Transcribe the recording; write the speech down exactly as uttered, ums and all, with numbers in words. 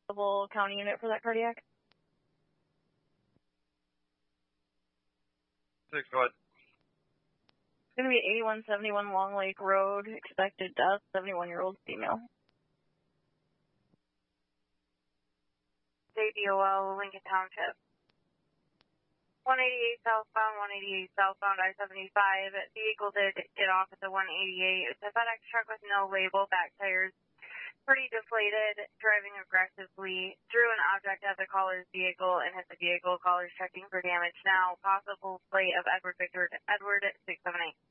Double county unit for that cardiac. Six, go ahead. It's going to be eighty-one seventy-one Long Lake Road. Expected death, seventy-one-year-old female. J D O L, Lincoln Township. one eighty-eight southbound, one eighty-eight southbound, I seventy-five. Vehicle did get off at the one eighty-eight. It's a FedEx truck with no label, back tires pretty deflated, driving aggressively, threw an object at the caller's vehicle and hit the vehicle. Caller's checking for damage now. Possible plate of Edward Victor Edward six seven eight.